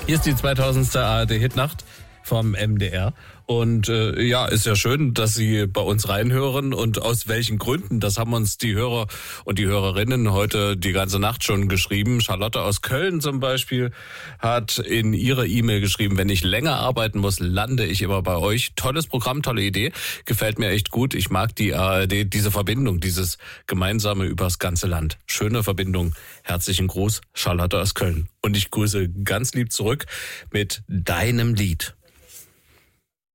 Hier ist die 2000. ARD-Hitnacht vom MDR. Und ist ja schön, dass Sie bei uns reinhören. Und aus welchen Gründen, das haben uns die Hörer und die Hörerinnen heute die ganze Nacht schon geschrieben. Charlotte aus Köln zum Beispiel hat in ihrer E-Mail geschrieben: Wenn ich länger arbeiten muss, lande ich immer bei euch. Tolles Programm, tolle Idee, gefällt mir echt gut. Ich mag die ARD, diese Verbindung, dieses gemeinsame übers ganze Land. Schöne Verbindung. Herzlichen Gruß, Charlotte aus Köln. Und ich grüße ganz lieb zurück mit deinem Lied.